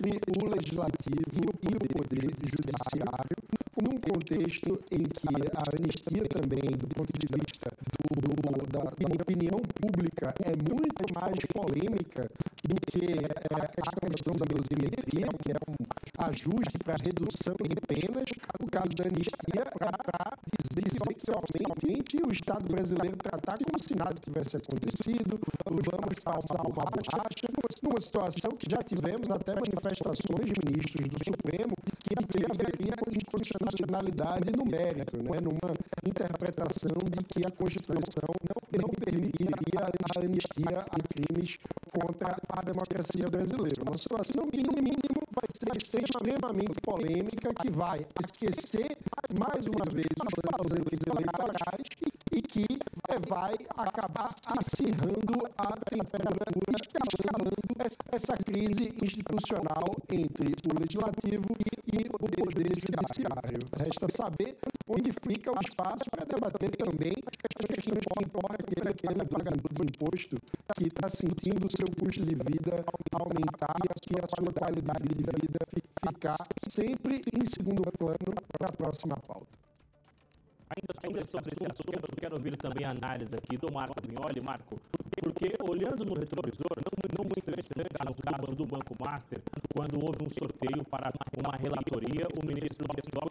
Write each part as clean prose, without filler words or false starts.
entre o Legislativo e o Poder Judiciário, num contexto em que a anistia também, do ponto de vista da opinião pública, é muito mais polêmica do que a questão da dosimetria, que é um ajuste para redução de penas. O caso da anistia para dizer oficialmente o Estado brasileiro tratar como se nada tivesse acontecido, vamos passar uma baixa, numa situação que já tivemos até manifestações de ministros do Supremo que haveria inconstitucionalidade no mérito, né, numa interpretação de que a Constituição não permitiria a anistia a crimes contra a democracia brasileira. Uma situação que, no mínimo, vai ser extremamente polêmica, que vai esquecer, mais uma vez, os padrões eleitorais e que vai acabar acirrando a temperatura, escalando essa crise institucional entre o Legislativo e o Poder Judiciário. Resta saber onde fica o espaço para debater também as questões que importam aquele pagador de imposto que está sentindo o seu custo de vida aumentar e a sua qualidade de vida ficar sempre em segundo plano para a próxima pauta. Ainda sobre esse assunto, eu quero ouvir também a análise aqui do Marco Vignoli. Marco, porque olhando no retrovisor, não muito distante, no caso do Banco Master, quando houve um sorteio para uma relatoria, o ministro Lopes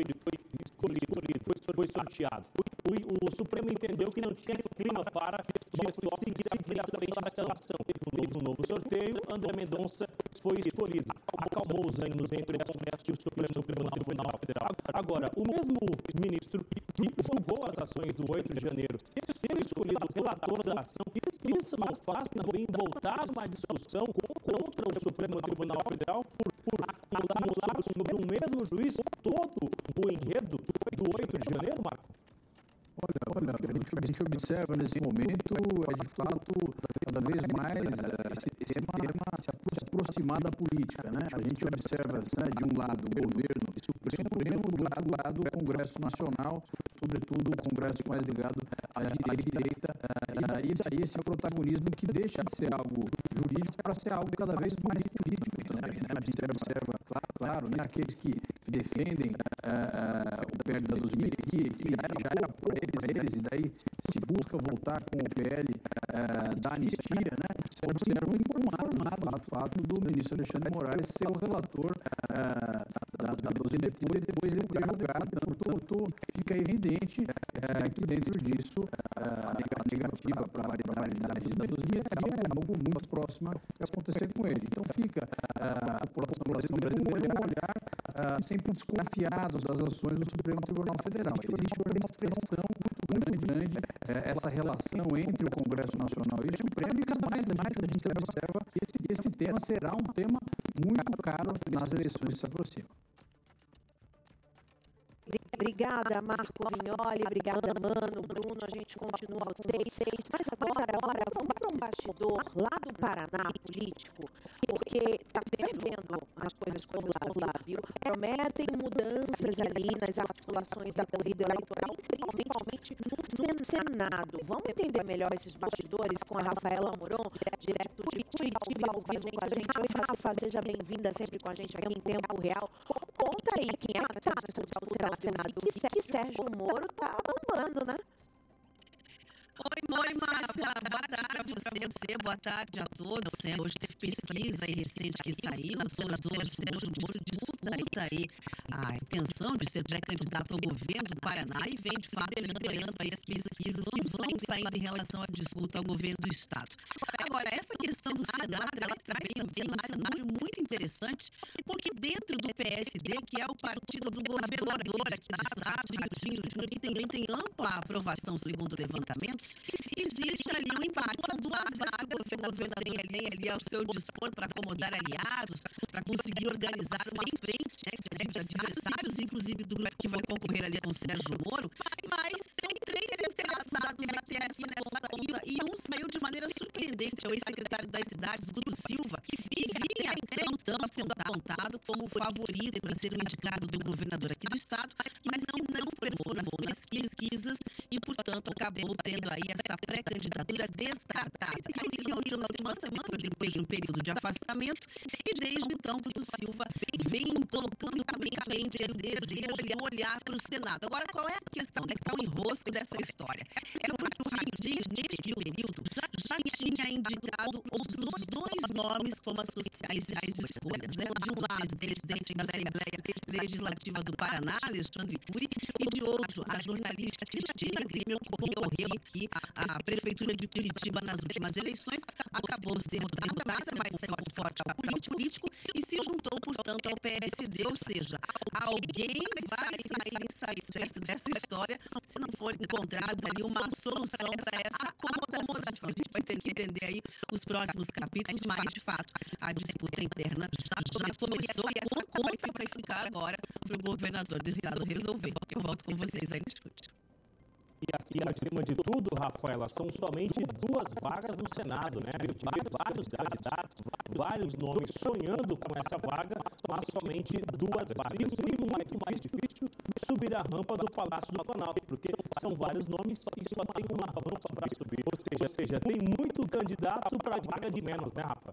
foi sorteado. O Supremo entendeu que não tinha clima para seguir à frente dessa relação. Houve um novo sorteio, André Mendonça foi escolhido. Acalmou os ânimos entre o Congresso e o Supremo Tribunal Federal. Agora, o mesmo ministro que julgou as ações do 8 de janeiro, ser escolhido relator da ação, isso não faz também voltar uma discussão contra o Supremo Tribunal Federal por acumular sobre o mesmo juiz todo o enredo do 8 de janeiro, Marco? Olha, o que a gente observa nesse momento é, de fato, cada vez mais esse tema se aproximar da política, né? A gente observa, né, de um lado o governo, o Supremo, do lado o Congresso Nacional, sobretudo o Congresso mais ligado à direita, e esse protagonismo que deixa de ser algo jurídico para ser algo cada vez mais político também, né? A gente observa, claro, né, aqueles que defendem o PL da 2015, que já era por eles, e daí se busca voltar com o PL da anistia, né? Observam inconformado o fato do ministro Alexandre Moraes ser o relator da 12 depois ele ter julgado. Portanto, fica evidente que dentro disso a negativa para a validade da 12 é algo muito próximo que acontecer com ele. Então fica a população brasileira a olhar sempre desconfiados das ações do Supremo Tribunal Federal. Existe uma pressão muito grande essa relação entre o Congresso Nacional e o Supremo, e mais a gente observa que esse tema será um tema muito caro nas eleições que se aproximam. Obrigada, Marco Vignoli, obrigada, Mano, Bruno, a gente continua vocês, mas agora vamos para um bastidor lá do Paraná político, porque está fervendo as coisas por lá, viu? Prometem mudanças ali nas articulações da corrida eleitoral, principalmente no Senado. Vamos entender melhor esses bastidores com a Rafaela Moron, direto de Curitiba, ao vivo com a gente. Oi, Rafa, seja bem-vinda sempre com a gente aqui em tempo real. Conta aí quem é que está nessa disputa no Senado, que Sérgio Moro tá bombando, né? Oi, Márcia, boa tarde a você, boa tarde a todos. Hoje teve pesquisa recente que saiu sobre Sérgio Moro disputa aí a intenção de ser pré-candidato ao governo do Paraná e vem de fato liderando aí as pesquisas que vão saindo em relação à disputa ao governo do Estado. Agora, essa questão do Senado, ela traz também um cenário muito interessante, porque dentro do PSD, que é o partido do governador do Estado, Rio de Janeiro, que também tem ampla aprovação segundo o levantamento, existe ali um empate. São duas vagas que o governador tem ali ao seu dispor para acomodar aliados, para conseguir organizar uma frente, né, de adversários, inclusive do grupo que vai concorrer ali com o Sérgio Moro, mas são três acusados até aqui nessa corrida, e um saiu de maneira surpreendente, é o ex-secretário das Cidades, Dudu Silva, e vinha até então sendo apontado como o favorito para ser o indicado do governador aqui do estado, mas não fervou nas pesquisas e, portanto, acabou tendo aí essa pré-candidatura descartada. Aí se reuniu na última semana, depois de um período de afastamento, e desde então Guto Silva vem colocando publicamente esse desejo de olhar para o Senado. Agora, qual é a questão? Onde é que está o enrosco dessa história? É porque o Rapidinho, neste período, já tinha indicado os dois nomes como as sociais escolhas. De um lado, o presidente da Assembleia Legislativa do Paraná, Alexandre Cury, e de outro, a jornalista Cristina Grêmio, que concorreu aqui à Prefeitura de Curitiba nas últimas eleições, acabou sendo derrotada, mas saiu forte ao político e se juntou, portanto, ao PSD, ou seja, alguém vai sair dessa história se não for encontrada ali uma solução para essa acomodação. A gente vai ter que entender aí os próximos capítulos, mas, de fato, a disputa interna já começou e essa conta vai ficar agora para o governador do estado resolver. Eu volto com vocês aí no estúdio. E acima de tudo, Rafaela, são somente 2 vagas no Senado, né? Eu tive vários candidatos, vários nomes sonhando com essa vaga, mas somente 2 vagas. E muito mais difícil subir a rampa do Palácio do Planalto, porque são vários nomes e só tem uma rampa para subir. Ou seja, tem muito candidato para vaga de menos, né, Rafa?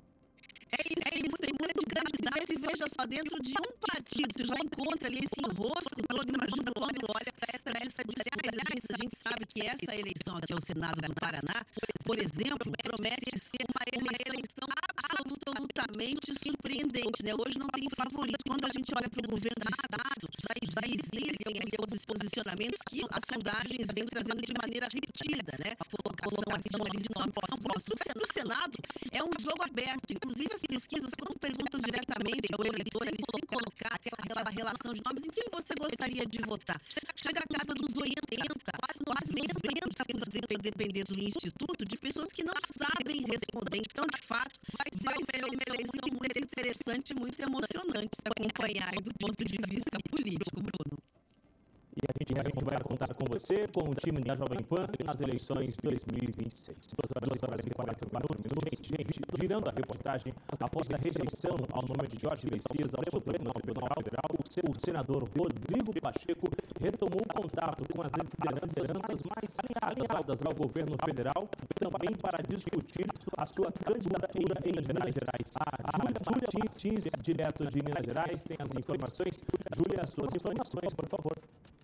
É isso, tem muito candidato e veja só, dentro de um partido, você já encontra ali esse enrosco todo, imagina quando olha para essa disputa. Aliás, a gente sabe que essa eleição aqui ao Senado do Paraná, por exemplo, promete ser uma eleição absolutamente surpreendente, né? Hoje não tem favorito. Quando a gente olha para o governo do estado, já existem os posicionamentos que as sondagens vêm trazendo de maneira repetida, né? A colocação ali de nomes são postos. No Senado é um jogo aberto, inclusive as pesquisas, quando perguntam diretamente ao eleitor, eles sem colocar aquela relação de nomes, em quem você gostaria de votar? Chega a casa dos 80, quase 90%, se depender do Instituto, de pessoas que não sabem responder. Então, de fato, vai ser uma eleição muito interessante e muito emocionante se acompanhar do ponto de vista político, Bruno. E a gente vai contar com você, com o time da Jovem Pan nas eleições 2026. 2 horas e 44 minutos. Gente, girando a reportagem, após a rejeição ao nome de Jorge Messias ao Supremo Tribunal Federal, o senador Rodrigo Pacheco retomou contato com as lideranças mais alinhadas ao governo federal, também para discutir a sua candidatura em Minas Gerais. A Júlia Martins, direto de Minas Gerais, tem as informações. Júlia, suas informações, por favor.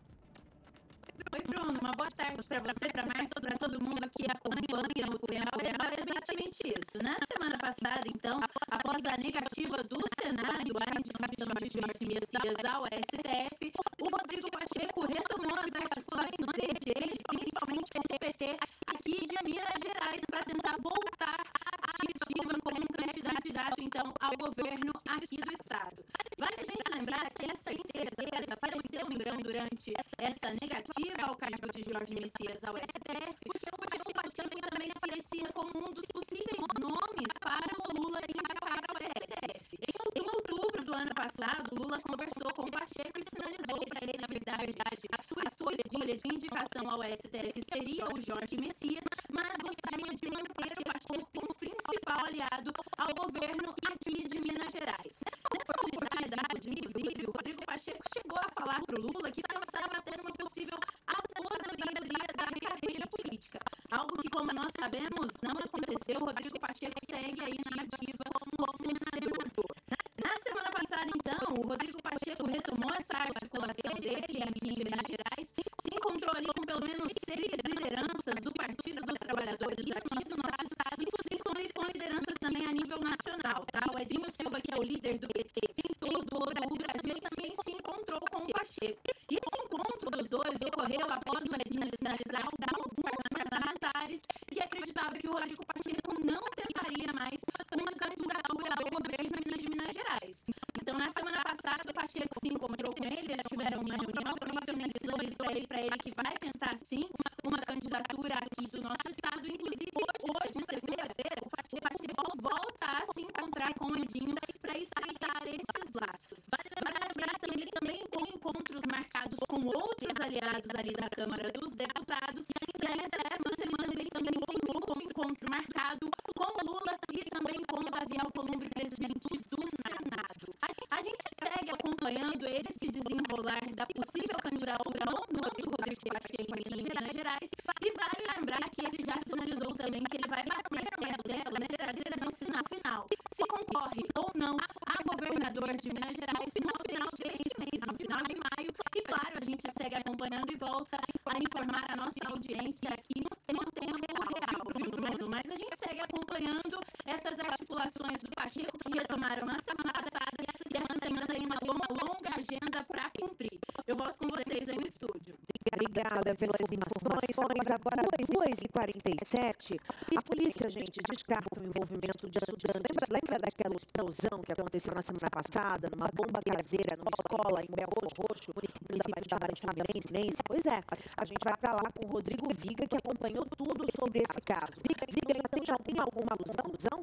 Oi, Bruno, uma boa tarde para você, para Márcio, para todo mundo que acompanha o tempo. É exatamente isso. Na semana passada, então, após a negativa do Senado à indicação de Jorge Messias ao STF, o Rodrigo Pacheco retomou as articulações dele, principalmente com o PT, aqui de Minas Gerais, para tentar voltar à ativa como candidato, então, ao governo aqui do estado. Vale a gente lembrar que essa incerteza apareceu durante essa negativa ao cargo de Jorge Messias ao STF, porque o Pacheco também aparecia como um dos possíveis nomes para o Lula indicar ao STF. Em outubro do ano passado, Lula conversou com o Pacheco e sinalizou para ele, na verdade, a sua escolha de indicação ao STF seria o Jorge Messias, mas gostaria de manter o Pacheco como principal aliado ao governo aqui de Minas Gerais. Nessa oportunidade, inclusive, o Rodrigo Pacheco chegou a falar para o Lula que pensava ter uma possível aposentadoria da carreira política. Algo que, como nós sabemos, não aconteceu. O Rodrigo Pacheco segue aí na ativa como senador. Na semana passada, então, o Rodrigo Pacheco retomou essa articulação dele aqui em Minas Gerais, se encontrou ali com pelo menos 6 lideranças do Partido dos Trabalhadores aqui do nosso estado, inclusive com lideranças também a nível nacional, tá? O Edinho Silva, que é o líder do PT em todo o Brasil, também se encontrou com o Pacheco. E esse encontro dos dois ocorreu após o Edinho sinalizar alguns parlamentares que acreditava que o Rodrigo Pacheco não tentaria mais uma candidatura ao governo de Minas Gerais. Então, na semana passada, o Pacheco se encontrou com ele, eles tiveram uma reunião, provavelmente sinalizou para ele que vai tentar, sim, uma candidatura aqui do nosso estado. Inclusive, hoje, segunda-feira, o Pacheco volta a se encontrar com o Edinho para estreitar esses laços. Vale lembrar que ele também tem encontros marcados com outros aliados ali da Câmara dos Deputados, e ainda essa semana ele também tem um encontro marcado com o Lula e também com o Davi Alcolumbre, presidente do governador de Minas Gerais final deste mês, no final de maio. E claro, a gente segue acompanhando e volta a informar a nossa audiência aqui no tempo real, Bruno. Mas a gente segue acompanhando essas articulações do partido que retomaram na semana passada e essa semana tem uma longa agenda para cumprir. Eu volto com vocês aí no estúdio. Obrigada pelas informações. Agora, 2h47, a polícia, gente, descarta o envolvimento de estudantes. Lembra daquela explosão que aconteceu na semana passada, numa bomba caseira, numa escola em Belfor Roxo, município da Baixada Fluminense? Pois é, a gente vai para lá com o Rodrigo Viga, que acompanhou tudo sobre esse caso. Viga, tem alguma alusão?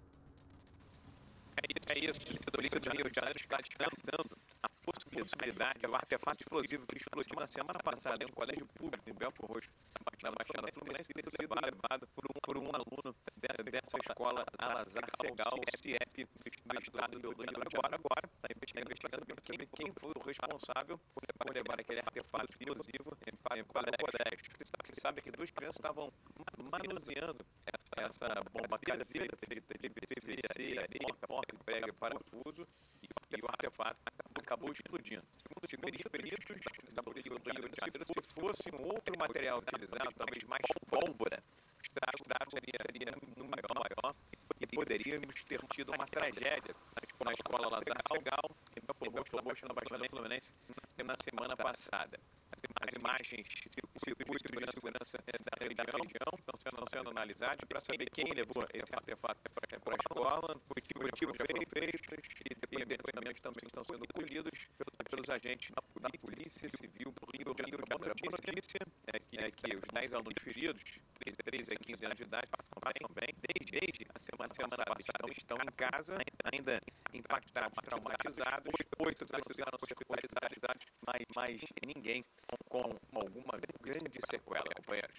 É isso, a polícia do Rio de Janeiro está descartando a possibilidade do artefato explosivo que explodiu na semana passada em um colégio público em Belfor Roxo, na Baixada Fluminense, ter sido levado por um aluno dessa escola Alazar Segal, CIEP, do estado do Rio de Janeiro. Agora, está investigando quem foi o responsável por levar aquele artefato explosivo para o colégio. Você sabe que duas crianças estavam manuseando essa bomba caseira feita de PVC, areia, porca, prega, parafuso, e o artefato acabou explodindo. Segundo os peritos da polícia do Rio de Janeiro, se fosse um outro material utilizado, talvez mais pólvora, o estrago seria muito maior e poderíamos ter tido uma tragédia na escola Alazar Segal, em Belfor Roxo, na Baixada Fluminense, na semana passada. As imagens do circuito de segurança da região estão sendo analisadas para saber quem levou esse artefato para a escola, motivos já foram feitos e depoimentos também estão sendo colhidos pelos agentes da Polícia Civil do Rio de Janeiro. A notícia é que os 10 alunos feridos, 13 a 15 anos de idade, passam bem desde a semana passada, estão em casa, ainda impactados, traumatizados, 8 fizeram hospitalizados, mas ninguém com alguma grande sequela, companheiros.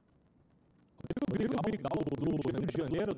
Rodrigo Vigal, do Rio de Janeiro,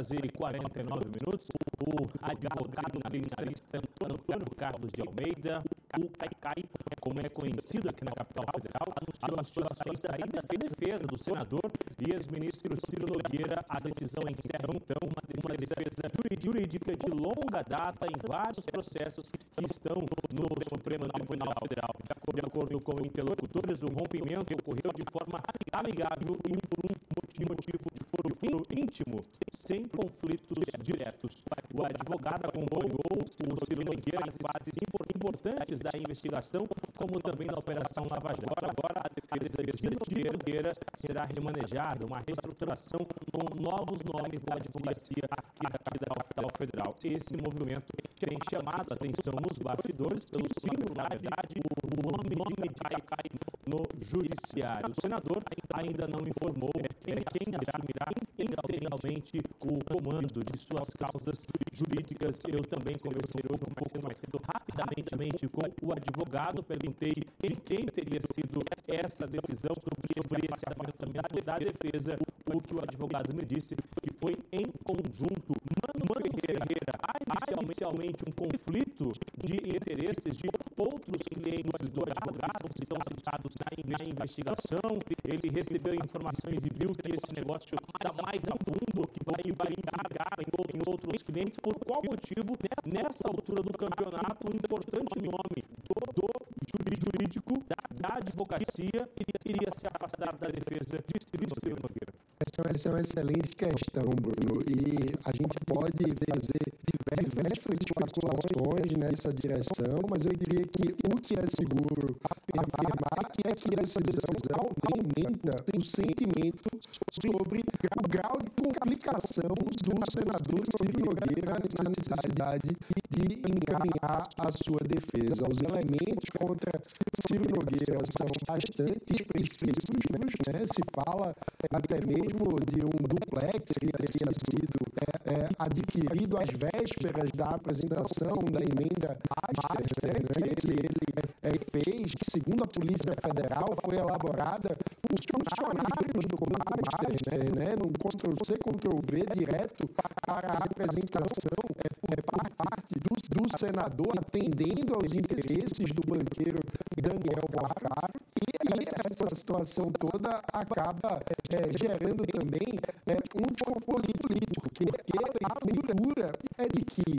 2h49. O advogado criminalista Antônio Carlos de Almeida, o Caicai, como é conhecido aqui na capital federal, anunciou a saída da defesa do senador e ex-ministro Ciro Nogueira. A decisão encerra, então, uma defesa jurídica de longa data em vários processos que estão no Supremo Tribunal Federal. De acordo com interlocutores, o rompimento ocorreu de forma amigável e por um motivo de foro íntimo, sem conflitos diretos. O advogado acompanhou o Ciro Nogueira em fases importantes da investigação, como também na Operação Lava Jato. Agora, a defesa de Ciro Nogueira será remanejada, uma reestruturação com novos nomes da advocacia aqui da capital federal. Esse movimento tem chamado a atenção nos bastidores pelo Ciro, na verdade, o nome de Caicai no judiciário. O senador ainda não informou quem assumirá integralmente o comando de suas causas jurídicas. Eu também conversei um pouco mais cedo, rapidamente, com o advogado. Perguntei de quem teria sido essa decisão sobre esse afastamento da defesa. O que o advogado me disse que foi em conjunto. Mano Ferreira, há inicialmente um conflito de interesses de outros clientes do advogado que estão citados na investigação. Ele recebeu informações e viu que esse negócio está mais a fundo, que vai engagar em outros clientes. Por qual motivo, nessa altura do campeonato, um importante nome do jurídico da advocacia iria se afastar da defesa de Ciro Nogueira? Essa é uma excelente questão, Bruno, e a gente pode fazer diversas especulações nessa direção, mas eu diria que o que é seguro afirmar que essa decisão aumenta o sentimento sobre o grau de complicação do senador Ciro Nogueira na necessidade de encaminhar a sua defesa. Os elementos contra Ciro Nogueira são bastante expressivos, né? Se fala até mesmo de um duplex que teria sido adquirido às vésperas da apresentação da emenda Master, né, que ele fez, que segundo a Polícia Federal foi elaborada por funcionários do Banco Master, né, num Ctrl-C, Ctrl-V direto para a apresentação por parte do senador, atendendo aos interesses do banqueiro Daniel Boacaro. E essa situação toda acaba gerando também um desconforto político, porque a leitura é de que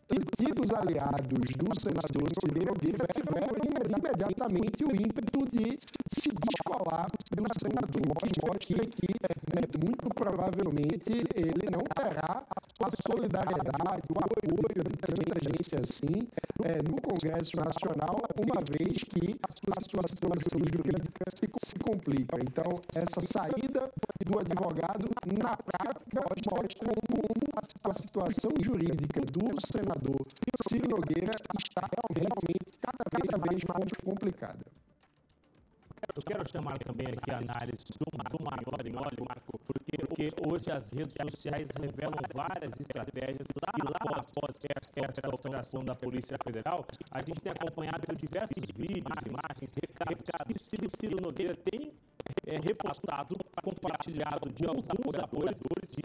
antigos aliados do senador Ciro Nogueira tiveram imediatamente o ímpeto de se descolar do senador, mostra que muito provavelmente ele não terá a solidariedade, o apoio de tanta gente assim no Congresso Nacional, uma vez que a sua situação jurídica se complica. Então, essa saída do advogado, na prática, mostra como a situação jurídica do senador Ciro Nogueira está realmente cada vez mais complicada. Eu quero chamar também aqui a análise do Maior Vignoli, Marco, porque hoje as redes sociais revelam várias estratégias e lá após esta operação da Polícia Federal, a gente tem acompanhado diversos vídeos, imagens, recados. Ciro Nogueira tem repostado, compartilhado de alguns apoiadores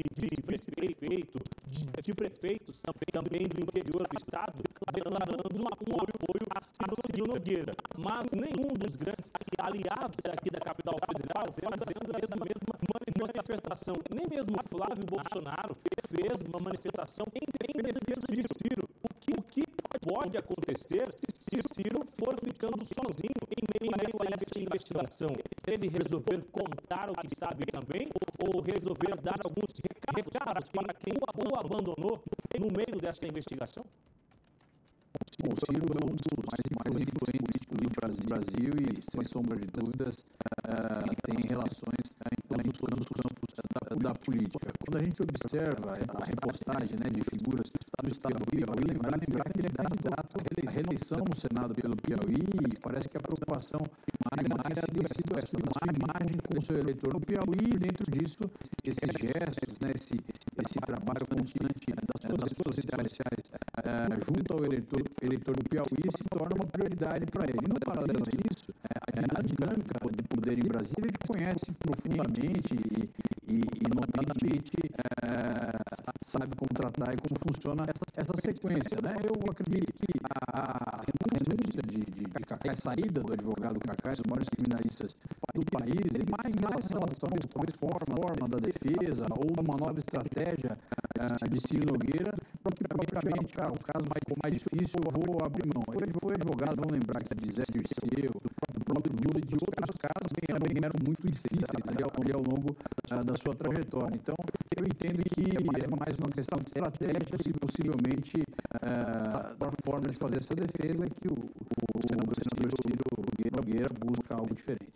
de prefeitos também do interior do estado, declarando um apoio a Ciro Nogueira. Mas nenhum dos grandes aliados aqui da capital federal fazendo essa mesma manifestação. Nem mesmo Flávio Bolsonaro fez uma manifestação em defesa de Ciro. O que pode acontecer se Ciro for ficando sozinho em meio a essa investigação? Ele resolver contar o que sabe também ou resolver dar alguns recados para quem o abandonou no meio dessa investigação? Bom, o Ciro é um dos mais influentes políticos do Brasil e, sem sombra de dúvidas, tem relações em todos os campos da política. Quando a gente observa a repostagem de figuras do estado do Piauí, vai lembrar que ele é candidato à reeleição no Senado pelo Piauí e parece que a preocupação mais tem sido essa, uma imagem com o seu eleitor no Piauí e, dentro disso, esses gestos, esse trabalho constante das suas redes sociais junto ao eleitor do Piauí se torna uma prioridade para ele. E, no paralelo a isso, a dinâmica de poder em Brasília ele conhece profundamente e notadamente sabe como tratar e como funciona essa sequência. Eu acredito que a renúncia de Cacá, a saída do advogado Cacá, os maiores criminalistas do país, e mais em relação talvez forma da defesa ou uma nova estratégia de Ciro Nogueira, porque propriamente o caso ficou mais difícil, eu vou abrir mão. Ele foi advogado, vamos lembrar que de Zé Dirceu, do próprio Lula e de outros casos que também eram muito difíceis ao longo da sua trajetória. Então, eu entendo que é mais uma questão de estratégia e possivelmente da forma de fazer essa defesa que o senador Ciro Nogueira busca algo diferente.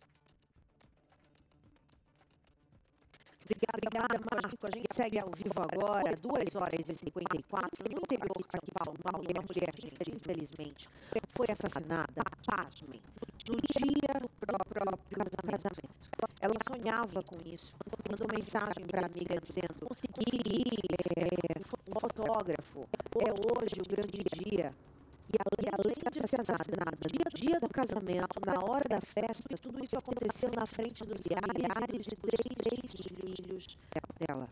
Obrigada, Marco. A gente segue ao vivo agora, 2h54, no interior de São Paulo. Uma mulher, infelizmente, foi assassinada, pasmem, no dia do próprio casamento. Ela sonhava com isso, mandou mensagem para a amiga dizendo que um fotógrafo é hoje o grande dia. E além de ser assassinada, dia do casamento, na hora da festa, tudo isso aconteceu na frente dos milhares de três filhos dela.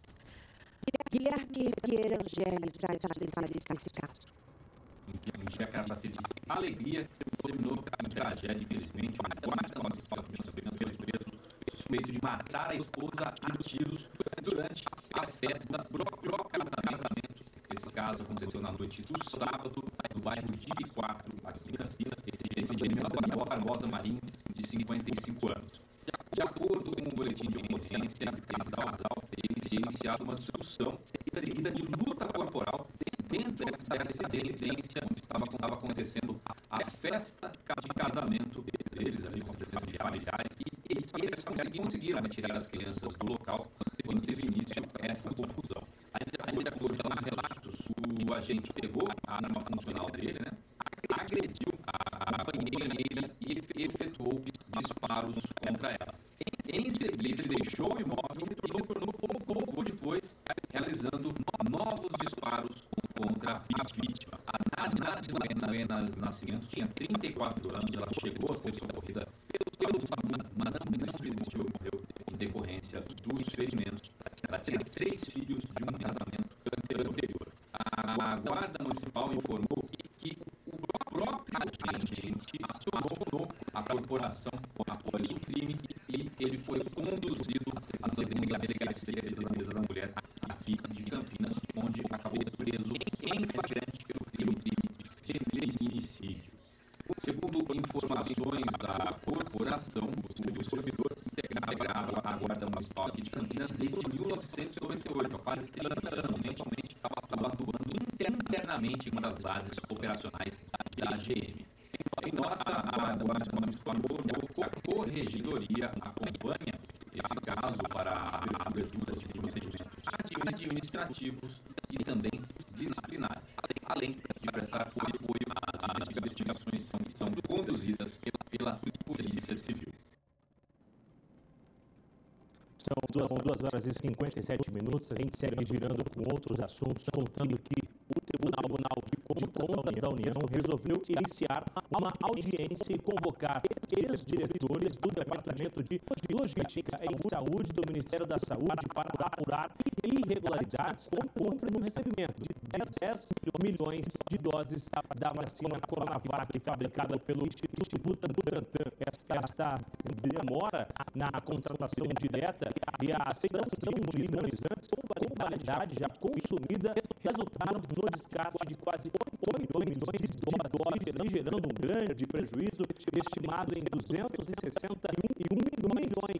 Guilherme Pierre Angeli traz os detalhes desse caso. Um dia acaba de alegria, terminou em tragédia, infelizmente. Uma quarta notícia preso suspeito de matar a esposa a tiros durante a festa do próprio casamento. Esse caso aconteceu na noite do sábado, no bairro de Ibiquatro, aqui em Campinas. Esse gênero é Barbosa Marinho, de 55 anos. De acordo com o boletim de ocorrência, esse casal teria iniciado uma discussão seguida de luta corporal dentro dessa residência onde estava acontecendo a festa de casamento deles, ali com a presença de familiares, e eles conseguiram retirar as crianças do local quando teve início essa confusão. Ainda de acordo com relatos, o agente pegou a arma funcional dele, agrediu a companheira dele e efetuou disparos contra ela. Em seguida, ele deixou o imóvel e retornou pouco depois, realizando novos disparos contra a vítima. A Nadilena Nascimento tinha 34 anos, ela chegou a ser socorrida pelos famílias, mas não resistiu e morreu em decorrência dos ferimentos. Ela tinha 3 filhos de um casamento anterior. A Guarda Municipal informou que o próprio agente acionou a corporação após o crime e ele foi conduzido à Delegacia de Defesa da Mulher aqui de Campinas, onde acabou preso em flagrante feminicídio. Segundo informações da corporação, o servidor integrava a Guarda Municipal aqui de Campinas desde 1998, há quase 30 anos. Atualmente estava atuando internamente em uma das bases operacionais da GM. Em nota, a Guarda Municipal informou que a Corregedoria acompanha esse caso para a abertura de procedimentos administrativos e também disciplinares, além de prestar apoio às investigações que são conduzidas pela Polícia Civil. São 2 horas e 57 minutos. A gente segue girando com outros assuntos, contando que o Tribunal de Contas da União resolveu iniciar uma audiência e convocar ex-diretores do Departamento de Logística em Saúde do Ministério da Saúde para apurar irregularidades com compra no recebimento de 10 milhões de doses da vacina Coronavac fabricada pelo Instituto Butantan. Esta demora na contratação direta e a aceitação de imunizantes com validade já consumida resultaram no descarte de quase 8 milhões de doses, gerando um grande prejuízo estimado em 261 milhões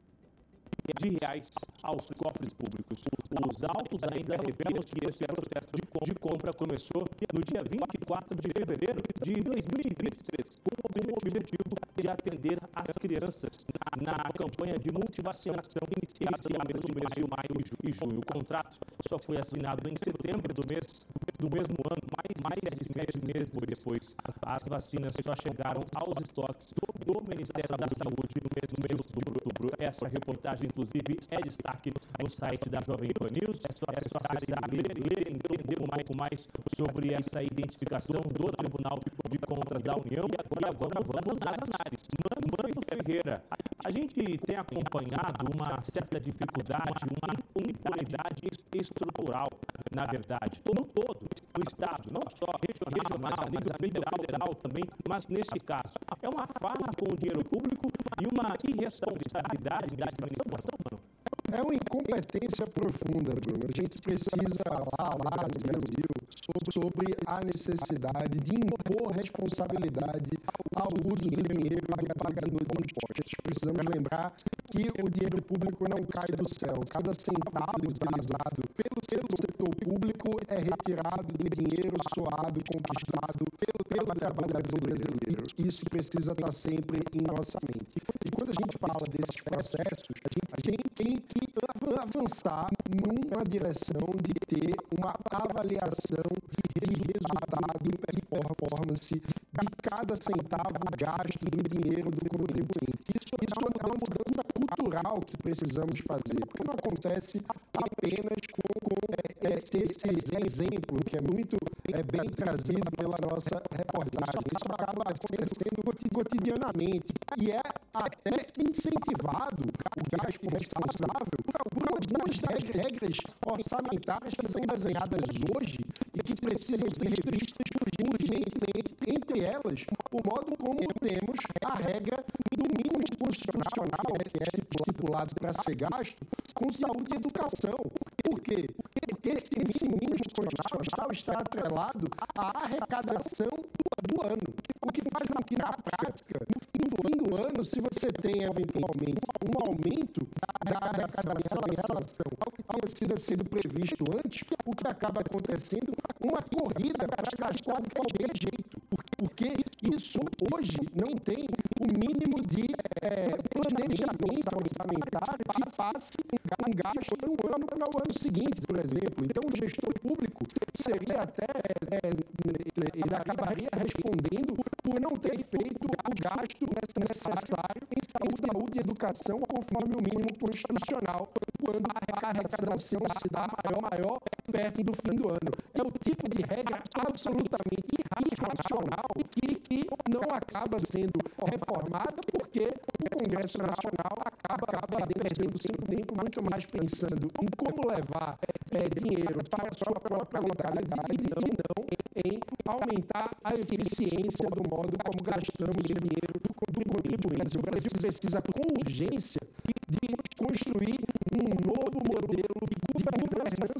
de reais aos cofres públicos. Os autos ainda revelam que esse processo de compra começou no dia 24 de fevereiro de 2023, com o objetivo de atender as crianças na campanha de multivacinação iniciada no mês de maio e junho. O contrato só foi assinado em setembro do mesmo ano, mais de 7 meses depois. As vacinas só chegaram aos estoques do Ministério da Saúde no mês de outubro. Essa reportagem, inclusive, é destaque no site da Jovem Pan News. É só ler e entender um pouco mais sobre essa identificação do Tribunal de Contas da União. E agora vamos às análises. Mano Ferreira, a gente tem acompanhado uma certa dificuldade, uma impunidade estrutural, na verdade, no todo, no Estado, não só regional, mas a nível federal também, mas nesse caso, é uma farra com o dinheiro público e uma irresponsabilidade da administração, mano. É uma incompetência profunda, Bruno. A gente precisa falar no Brasil sobre a necessidade de impor responsabilidade ao uso do dinheiro do pagador de impostos. Precisamos lembrar que o dinheiro público não cai do céu. Cada centavo utilizado pelo setor público é retirado do dinheiro suado, conquistado pelo trabalhador brasileiro. Isso precisa estar sempre em nossa mente. E quando a gente fala desses processos, a gente tem que avançar numa direção de ter uma avaliação de resultado e performance de cada centavo gasto do dinheiro do contribuinte. Isso é uma mudança cultural que precisamos fazer, porque não acontece apenas com esse exemplo que é muito bem trazido pela nossa reportagem. Isso acaba acontecendo cotidianamente e é até incentivado o gasto responsável por algumas regras orçamentárias que são desenhadas hoje e que precisam ser revistas urgentemente. Entre elas, o modo como temos a regra do mínimo constitucional, que é estipulado para ser gasto, com saúde e educação. Por quê? Porque esse mínimo constitucional está atrelado à arrecadação do ano. O que faz com que, na prática, no fim do ano, se você tem, eventualmente, um aumento da arrecadação em relação ao que tinha sido previsto antes, o que acaba acontecendo uma corrida para gastar de qualquer jeito. Porque isso, hoje, não tem o mínimo de planejamento orçamentário que faça um gasto de um ano para o ano seguinte, por exemplo. Então, o gestor público seria até, ele acabaria respondendo por não ter feito o gasto necessário em saúde e educação conforme o mínimo constitucional, quando a arrecadação se dá maior perto do fim do ano. É o tipo de regra absolutamente irracional que não acaba sendo reformada porque o Congresso Nacional acaba perdendo seu tempo muito mais pensando em como levar dinheiro para a sua própria localidade e não em aumentar a eficiência do modo como gastamos o dinheiro do contribuinte. O Brasil precisa, com urgência, de construir um novo modelo de governança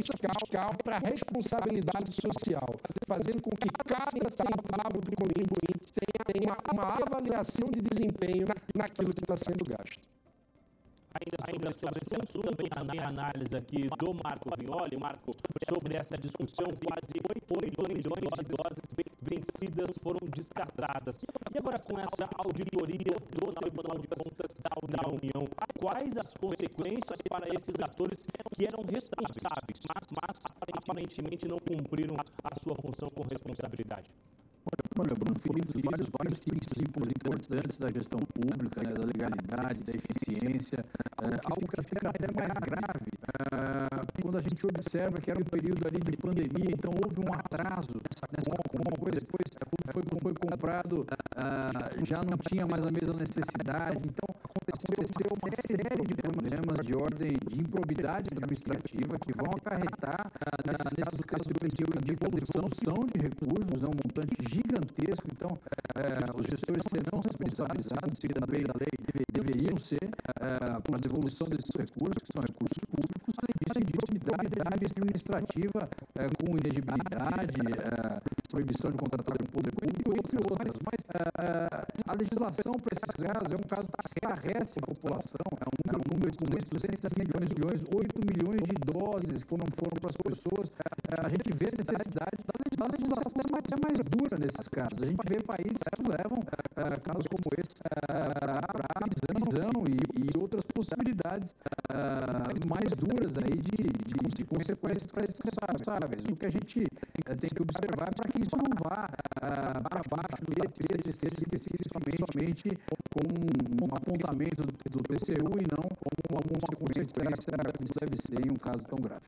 fiscal para a responsabilidade social, fazendo com que cada centavo do contribuinte tenha uma avaliação de desempenho naquilo que está sendo gasto. Ainda sobre esse assunto, também a análise aqui do Marco Vignoli, Marco, sobre essa discussão, quase 8 milhões de doses vencidas foram descartadas. E agora com essa auditoria do Tribunal de Contas da União, quais as consequências para esses atores que eram responsáveis, mas aparentemente não cumpriram a sua função com responsabilidade? Olha, Bruno, ferimos vários tipos importantes da gestão pública, né, da legalidade, da eficiência, algo que fica até mais grave quando a gente observa que era um período ali de pandemia, então houve um atraso nessa compra, depois quando foi comprado já não tinha mais a mesma necessidade, então aconteceu uma série de problemas de ordem de improbidade administrativa que vão acarretar, nesses casos que eu indico, a devolução de recursos, um montante gigantesco, então os gestores serão responsabilizados, também da lei deveriam ser por a devolução desses recursos, que são recursos públicos, além disso, de improbidade administrativa com inegibilidade, proibição de contratar com o poder público, entre outras. Mas a legislação para esses casos é um caso que esclarece a população, é um número como esse, 200 milhões, 8 milhões de doses que não foram para as pessoas. A gente vê a necessidade da legislação é mais dura nesses casos. A gente vê países que levam casos como esse para a prisão e outras possibilidades mais duras aí de consequências para esses responsáveis. O que a gente tem que observar para que isso não vá para baixo especificamente com um apontamento do TCU e não como uma consequência que deve ser em um caso tão grave.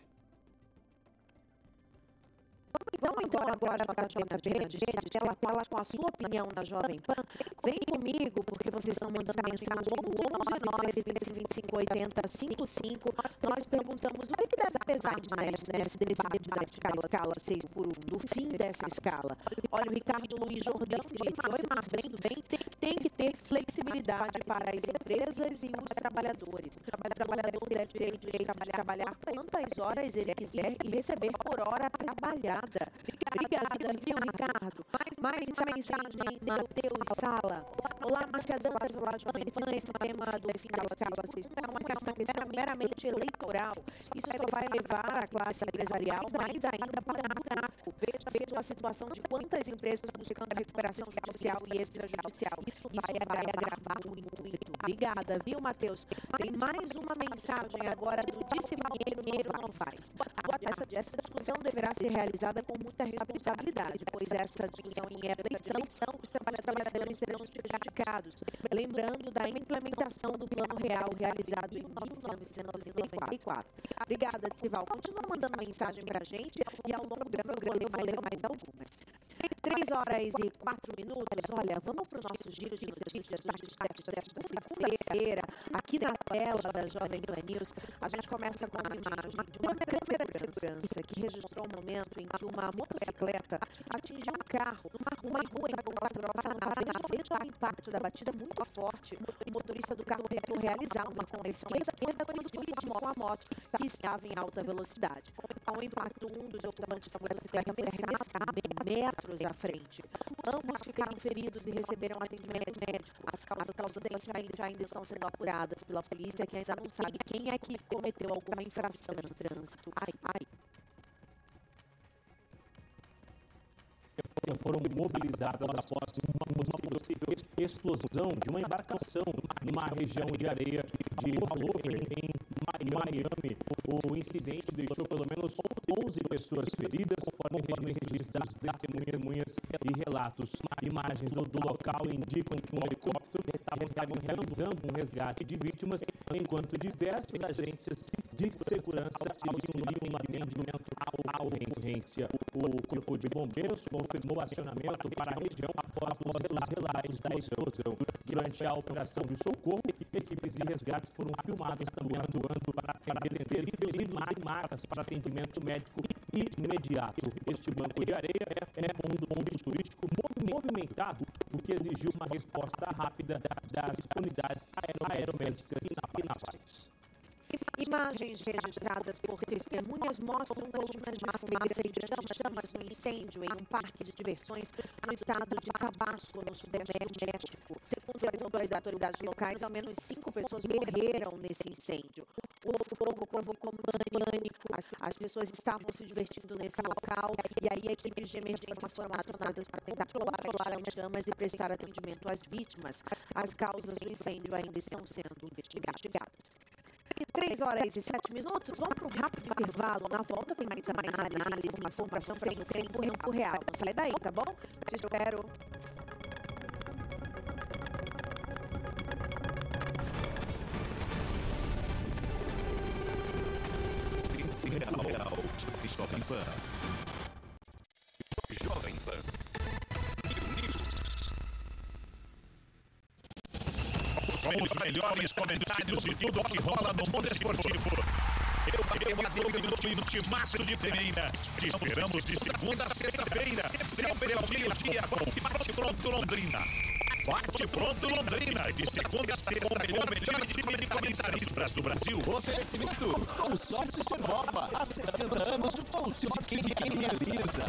Vamos então agora para a Jovem Pan, gente, ela fala com a sua opinião da Jovem Pan. Vem comigo, porque vocês estão mandando mensagem no 11-9-25-80-55. Nós perguntamos o que deve pesar nesse debate da escala 6x1, do fim dessa escala. Olha, o Ricardo Luiz Jordão disse, oi Marcelo, tem que ter flexibilidade para as empresas e os trabalhadores. O trabalhador deve ter direito de trabalhar quantas horas ele quiser e receber por hora trabalhada. Obrigada, viu, Ricardo? Mais uma mensagem, Matheus Sala. Olá, Márcia Dantas, olá, Jovem Pan. Esse tema do fim da escala 6x1 é uma questão meramente eleitoral. Isso só vai levar a classe empresarial mais ainda para um buraco. Veja a situação de quantas empresas buscando recuperação judicial e extrajudicial. Isso vai agravar muito. Obrigada, viu, Matheus? Tem mais uma mensagem agora do Disse Pinheiro não faz. Essa discussão deverá ser realizada com muita responsabilidade, pois essa discussão em eleição, os trabalhadores serão prejudicados. Lembrando da implementação do Plano Real realizado em 1994. Obrigada, Sival. Continua mandando mensagem para a gente e ao longo do programa eu vou ler mais algumas. 3h04. Olha, vamos para o nosso giro de notícias desta segunda-feira. Aqui na tela da Jovem Pan News, a gente começa com a imagem de uma câmera de segurança que registrou um momento em que uma motocicleta atingiu um carro numa rua em Ponta Grossa, na vez do impacto da batida muito forte. O motorista do carro tentou realizar uma ação à esquerda quando colidiu com a moto que estava em alta velocidade. Com o impacto, um dos ocupantes da motocicleta foi arremessado metros à frente. Ambos ficaram feridos e receberam atendimento médico. As causas ainda estão sendo apuradas pela polícia, que ainda não sabe quem é que cometeu alguma infração no trânsito. Foram mobilizadas após uma possível explosão de uma embarcação numa região de areia de em Miami. O incidente deixou pelo menos 11 pessoas feridas, conforme registros das testemunhas e relatos. Imagens do local indicam que um helicóptero estava realizando um resgate de vítimas, enquanto diversas agências de segurança auxiliam no atendimento à ocorrência. O Corpo de Bombeiros confirmou o acionamento para a região após os relatos da explosão. Durante a operação de socorro, equipes de resgate foram filmadas também atuando para atender feridos e marcas para atendimento médico imediato. Este banco de areia é um ponto turístico movimentado, o que exigiu uma resposta rápida das unidades aeromédicas e navais. Imagens registradas por testemunhas mostram colunas de fumaça e grandes chamas no incêndio em um parque de diversões no estado de Tabasco, no sudeste do México. Segundo as autoridades locais, ao menos 5 pessoas morreram nesse incêndio. O fogo provocou pânico, as pessoas estavam se divertindo nesse local e aí equipes de emergência foram acionadas para tentar controlar as chamas e prestar atendimento às vítimas. As causas do incêndio ainda estão sendo investigadas. 3h07. Vamos para um rápido intervalo. Na volta tem mais análise, informação em tempo real. Não sai daí, tá bom? Te espero. Jovem Pan. Jovem Pan. Com os melhores comentários de tudo que rola no mundo esportivo. Eu no Timaço de Pereira. Te esperamos de segunda a sexta-feira. Sempre ao meio-dia com Bate Pronto Londrina. Bate Pronto Londrina. De segunda a sexta, o melhor time de comentaristas do Brasil. Oferecimento. Consórcio Servopa. Há 60 anos, o consórcio de quem realiza.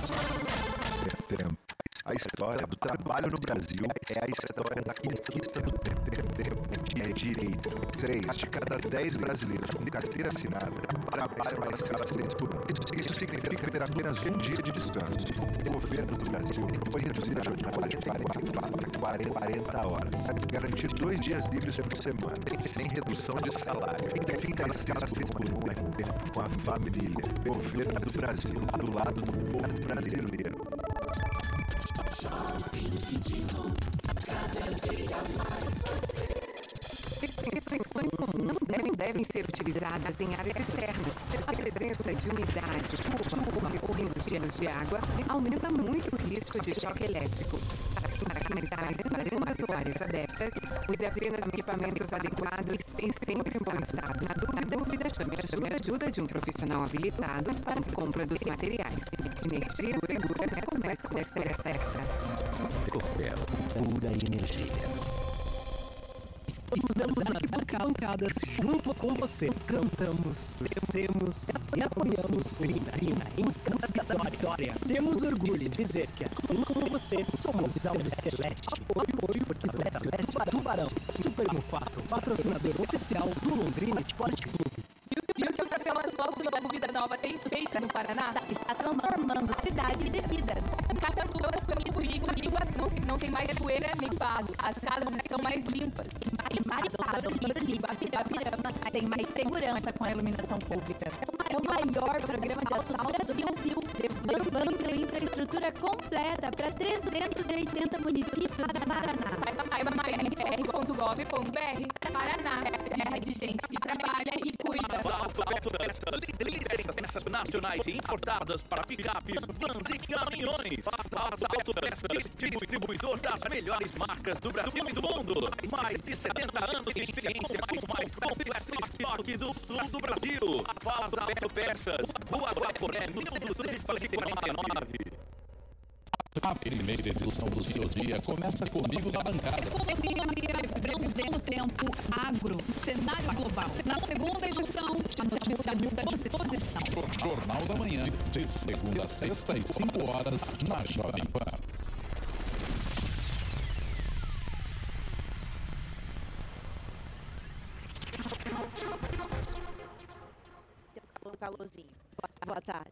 A história do trabalho no Brasil é a história da conquista do tempo. É direito. 3 de cada 10 brasileiros com carteira assinada trabalham para escala 6 por 1. Isso significa ter apenas um dia de descanso. O governo do Brasil foi reduzir a jornada de 40 horas, garantir 2 dias livres por semana, sem redução de salário. 30 a escala 6 por 1 é tempo com a família. Governo do Brasil, do lado do povo brasileiro. Restrições comuns devem ser utilizadas em áreas externas. A presença de umidade, chuva ou resíduos de água aumenta muito o risco de choque elétrico. Para finalizar as áreas abertas, use apenas equipamentos adequados e sempre em bom estado. Na dúvida, chame a ajuda de um profissional habilitado para a compra dos materiais. Energia segura começa com a esfera certa. Copel, pura energia. Estamos nas arquibancadas junto com você. Cantamos, descemos e apoiamos o Ibrahima em busca da vitória. Temos orgulho de dizer que assim como você, somos Alves Celeste. Apoio Fortaleza Leste para Tubarão. Super Mufato, patrocinador oficial do Londrina Esporte Clube. E o que o Castelo da Vida Nova tem feito no Paraná está transformando cidades e vidas. Cada ruas não tem mais poeira nem barro. As casas estão mais limpas. Maritado, Pirama tem mais segurança com a iluminação pública. É o maior programa de asfalto do Brasil, levando infraestrutura completa para 380 municípios do Paraná. Saiba mais em pr.gov.br. Paraná, terra de gente que trabalha e cuida. Peças nacionais e importadas para picapes, vans e caminhões. Faça Autopeças, distribuidor das melhores marcas do Brasil e do mundo. Mais de 70 anos de experiência com o mais completo estoque do sul do Brasil. Faça Autopeças, Rua Guaporé, 1249. A primeira edição do seu dia começa comigo na bancada. Vendo tempo agro, cenário global. Na segunda edição, a notícia muda de posição. Jornal da Manhã, de segunda a sexta às 5 horas, na Jovem Pan. Calorzinho. Boa tarde.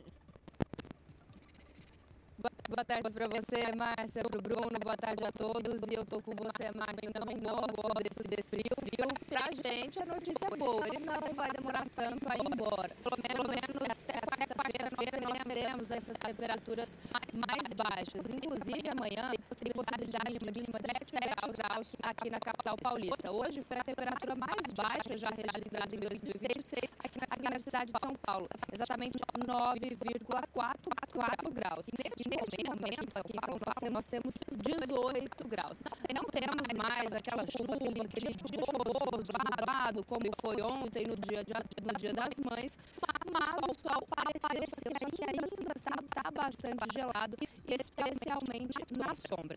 Boa tarde para você, Márcia, para o Bruno, boa tarde a todos. E eu estou com você, Márcia, também logo desse frio. Pra gente a notícia é boa, ele não vai demorar tanto a ir embora. Pelo menos até quarta-feira nós teremos essas temperaturas mais baixas. Inclusive amanhã tem possibilidade de mínima 7 graus aqui na capital paulista. Hoje foi a temperatura mais baixa já registrada em 2026 aqui na cidade de São Paulo. Exatamente 9,44 graus. Neste momento, aqui em São Paulo, nós temos 18 graus. Não temos mais aquela chuva, aquele dia chuvoso, nublado, como foi ontem, no dia das Mães, mas o sol parece que ainda está bastante gelado, especialmente na sombra.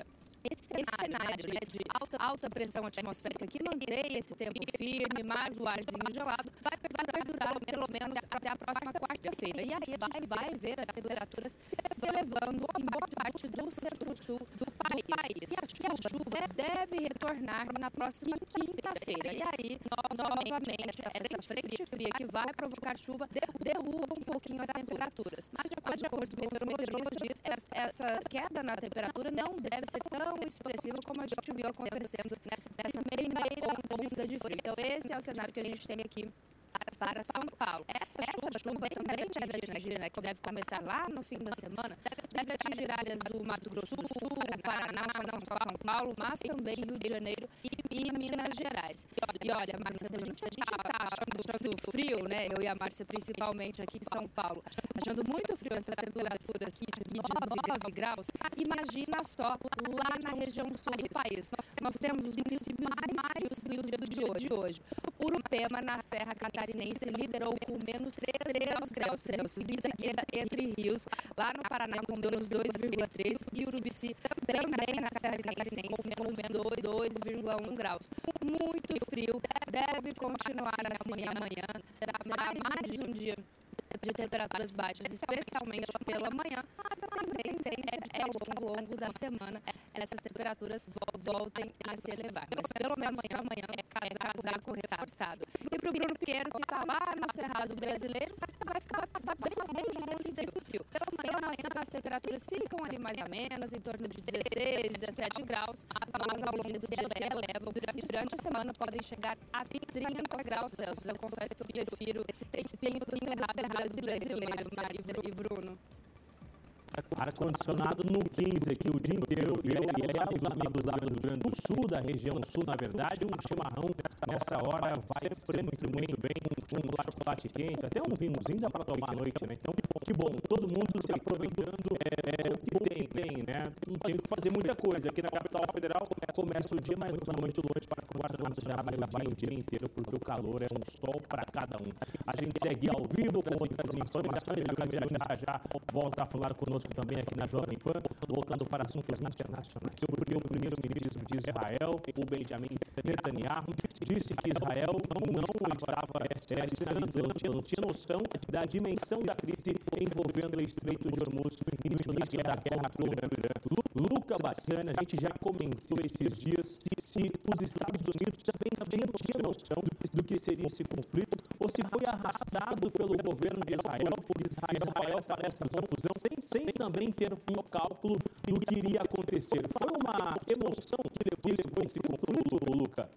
Esse cenário, né, de alta pressão atmosférica que mantém esse tempo firme, mas o arzinho gelado vai perdurar pelo menos até a próxima quarta-feira. E aí vai ver as temperaturas se elevando em boa parte do centro-sul do país. E a chuva deve retornar na próxima quinta-feira. E aí, novamente, essa frente fria que vai provocar chuva derruba um pouquinho as temperaturas. Mas, de acordo com os meteorologistas, essa queda na temperatura não deve ser tão expressiva como a gente viu acontecendo nessa primeira onda de frio. Então, esse é o cenário que a gente tem aqui para São Paulo. Essa chuva também deve atingir, né, que deve começar lá no fim da semana, deve atingir áreas do Mato Grosso do Sul, Paraná, não só São Paulo, mas também Rio de Janeiro e Minas Gerais. E olha, Márcia, se a gente está achando frio, né, eu e a Márcia principalmente aqui em São Paulo, achando muito frio essas temperaturas aqui de 9 graus, imagina só lá na região sul do país. Nós temos os municípios mais frios do dia de hoje. Urupema, na Serra Catarinense, liderou com menos 3 graus Celsius. Em seguida, Entre Rios, lá no Paraná, com menos 2,3, e Urubici, também na Serra Catarinense, com menos 2,1 graus. Muito frio, deve continuar assim amanhã. Será mais de um dia de temperaturas baixas, especialmente pela manhã, mas a tendência é ao longo da semana essas temperaturas voltem a se elevar. Mas pelo menos amanhã é casaco reforçado. E para o Bruno Pinheiro, que está lá no Cerrado Brasileiro, vai ficar bem longe desse frio. Pela manhã as temperaturas ficam ali mais amenas, em torno de 16, 17 graus, mas ao longo do dia se elevam. Durante a semana podem chegar a 30 graus Celsius. Eu confesso que eu prefiro esse tempo do Cerrado brasileiro, Maria e Bruno. Ar-condicionado no 15 aqui o dia inteiro. E os amigos lá do Rio Grande do Sul, da região sul, na verdade, um chimarrão nessa hora vai sempre muito bem, um chocolate quente, até um vinhozinho dá para tomar à noite, né? Então, que bom, todo mundo se aproveitando o que tem, né? Não tem que fazer muita coisa. Aqui na capital federal começa o dia, mas não muito longe para o ar-condicionado vai o dia inteiro, porque o calor é um sol para cada um. A gente segue ao vivo com outras informações, a Camila já volta a falar conosco também aqui na Jovem Pan, voltando para assuntos internacionais. Porque o primeiro-ministro de Israel, o Benjamin Netanyahu, disse que Israel não estava sinalizando, não tinha noção da dimensão da crise envolvendo o Estreito de Hormuz e o início da guerra pelo Irã. Luca Bassani, a gente já comentou esses dias se os Estados Unidos também tinham noção do que seria esse conflito ou se foi arrastado pelo governo de Israel, por Israel está nessa confusão, sem também ter um cálculo do que iria acontecer. Foi uma emoção que levou esse conflito, Luca?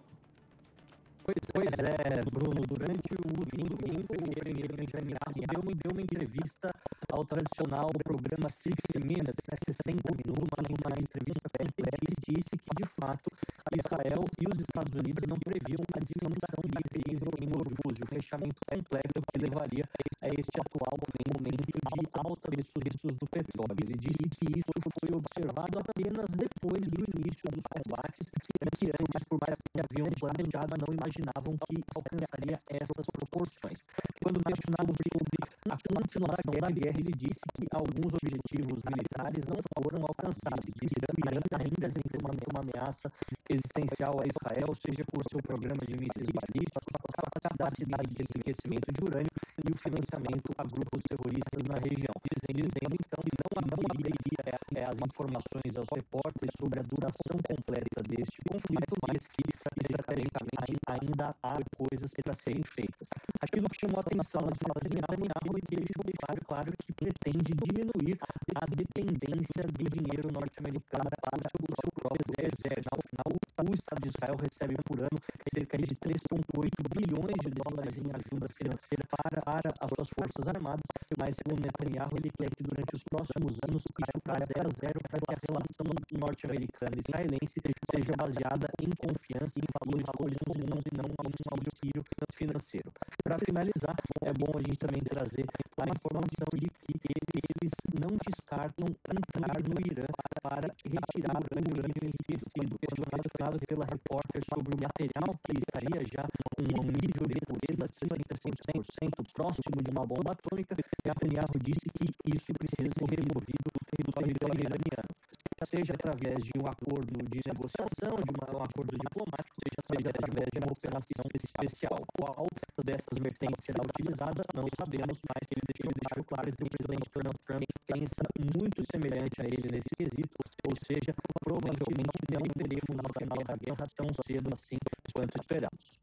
Pois é, Bruno, durante o domingo, o primeiro Netanyahu deu uma entrevista ao tradicional programa 60 Minutes, 60 minutos, uma entrevista completa, e disse que, de fato, Israel e os Estados Unidos não previam a diminuição da crise em Hormuz, o fechamento completo que levaria a este atual momento de alta dos preços do petróleo. Ele disse que isso foi observado apenas depois do início dos combates, que antes, por mais que haviam planejado, não imaginavam que alcançaria essas proporções. Quando questionado sobre a continuação da guerra, ele disse que alguns objetivos militares não foram alcançados. Disse que o Irã ainda representa uma ameaça existencial a Israel, seja por seu programa de mísseis balísticos, a capacidade de enriquecimento de urânio e o financiamento a grupos terroristas na região. Dizendo então que não haveria as informações aos repórteres sobre a duração completa deste conflito, mas que estrategicamente ainda há coisas para serem feitas. Aquilo que chamou a atenção de Netanyahu é que ele deixou claro que pretende diminuir a dependência do dinheiro norte-americano para o seu próprio exército. O Estado de Israel recebe por ano cerca de 3,8 bilhões de dólares em ajuda financeira para as suas forças armadas, mas o Netanyahu ele quer que durante os próximos anos isso para 0,0 para que a relação norte-americana e israelense seja baseada em confiança e em valores comuns e não em um auxílio financeiro. Para finalizar, é bom a gente também trazer a informação de que eles não descartam entrar no Irã para retirar o urânio enriquecido. Questionado pela repórter sobre o material que estaria já com um nível de pureza de 100% próximo de uma bomba atômica, Netanyahu disse que isso precisa ser removido do território iraniano. seja através de um acordo de negociação, de um acordo diplomático, seja através de uma operação especial. Qual dessas vertentes será utilizada, não sabemos, mas ele deixou claro que o presidente Donald Trump pensa muito semelhante a ele nesse quesito, ou seja, provavelmente não veremos o final da guerra tão cedo assim quanto esperamos.